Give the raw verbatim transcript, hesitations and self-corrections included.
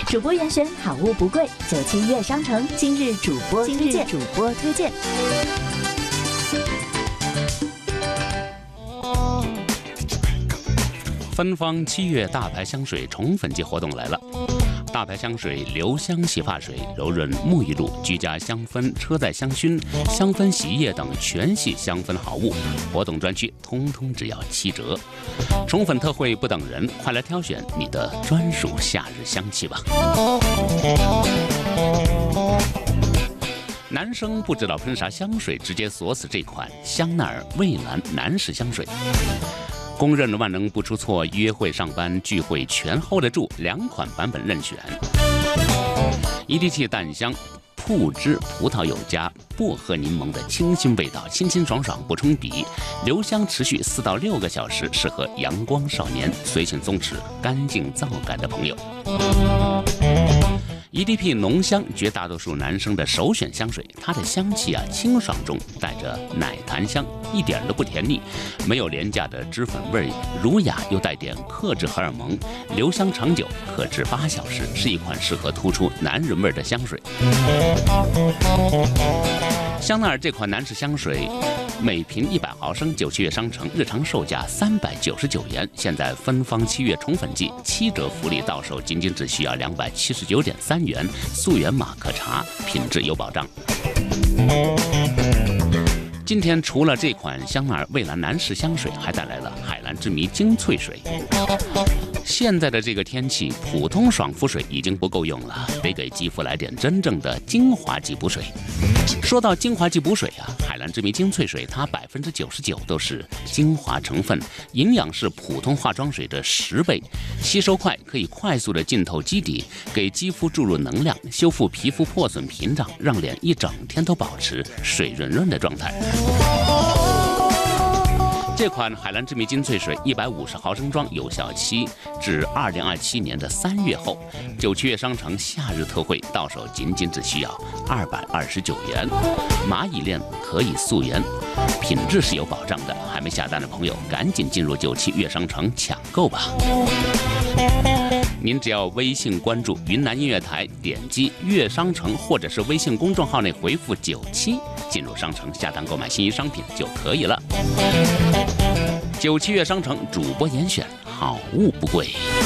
主播严选，好物不贵。九七月商城今日主播推荐，主播推荐。 芬芳七月大牌香水宠粉季活动来了。大牌香水留香洗发水、柔润沐浴露、居家香氛、车载香薰、香氛洗衣液等全系香氛好物，活动专区通通只要七折。宠粉特惠不等人，快来挑选你的专属夏日香气吧。男生不知道喷啥香水，直接锁死这款香奈儿蔚蓝男士香水。公认万能不出错，约会、上班、聚会全 hold 得住，两款版本任选。一滴气淡香，铺汁葡萄柚加薄荷柠檬的清新味道，清清爽爽不冲鼻，留香持续四到六个小时，适合阳光少年、随性松弛、干净皂感的朋友。E D P 浓香，绝大多数男生的首选香水。它的香气啊，清爽中带着奶檀香，一点都不甜腻，没有廉价的脂粉味，儒雅又带点克制荷尔蒙，留香长久，可至八小时，是一款适合突出男人味的香水。香奈儿这款男士香水，每瓶一百毫升，九七月商城日常售价三百九十九元，现在芬芳七月宠粉季，七折福利到手仅仅只需要两百七十九点三元，溯源码可查，品质有保障。今天除了这款香奈儿蔚蓝男士香水，还带来了海蓝之谜精粹水。现在的这个天气，普通爽肤水已经不够用了，得给肌肤来点真正的精华级补水。说到精华级补水啊，海蓝之谜精粹水它百分之九十九都是精华成分，营养是普通化妆水的十倍，吸收快，可以快速的浸透基底，给肌肤注入能量，修复皮肤破损屏障，让脸一整天都保持水润润的状态。这款海蓝之谜精粹水一百五十毫升装，有效期至二零二七年的三月后，九七月商城夏日特惠，到手仅仅只需要二百二十九元。蚂蚁链可以溯源，品质是有保障的。还没下单的朋友，赶紧进入九七月商城抢购吧。您只要微信关注云南音乐台，点击乐商城或者是微信公众号内回复九七，进入商城下单购买心仪商品就可以了。九七月商城主播严选，好物不贵。